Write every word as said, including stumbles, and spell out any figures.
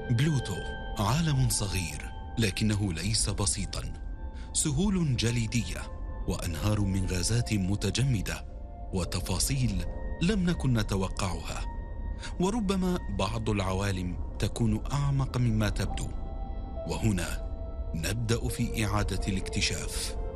بلوتو عالم صغير لكنه ليس بسيطا، سهول جليدية وأنهار من غازات متجمدة وتفاصيل لم نكن نتوقعها. وربما بعض العوالم تكون أعمق مما تبدو. وهنا نبدأ في إعادة الاكتشاف.